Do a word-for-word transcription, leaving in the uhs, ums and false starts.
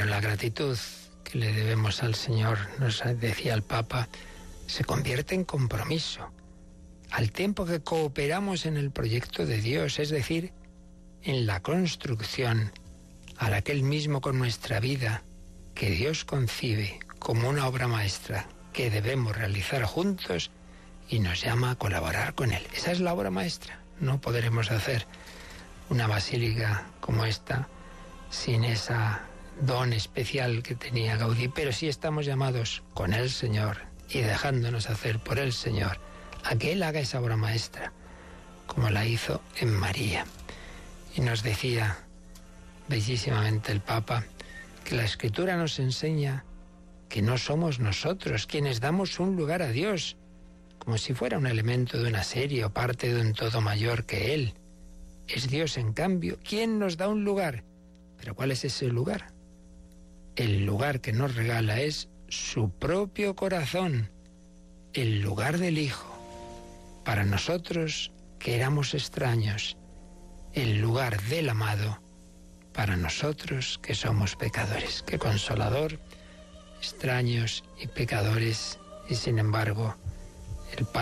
Pero la gratitud que le debemos al Señor, nos decía el Papa, se convierte en compromiso. Al tiempo que cooperamos en el proyecto de Dios, es decir, en la construcción a la que Él mismo con nuestra vida, que Dios concibe como una obra maestra que debemos realizar juntos y nos llama a colaborar con Él. Esa es la obra maestra. No podremos hacer una basílica como esta sin ese don especial que tenía Gaudí, pero sí estamos llamados con el Señor y dejándonos hacer por el Señor a que Él haga esa obra maestra, como la hizo en María. Y nos decía bellísimamente el Papa que la Escritura nos enseña que no somos nosotros quienes damos un lugar a Dios, como si fuera un elemento de una serie o parte de un todo mayor que Él. Es Dios, en cambio, quien nos da un lugar. ¿Pero cuál es ese lugar? El lugar que nos regala es su propio corazón, el lugar del Hijo. Para nosotros, que éramos extraños, el lugar del amado, para nosotros, que somos pecadores. Qué consolador, extraños y pecadores, y sin embargo, el Padre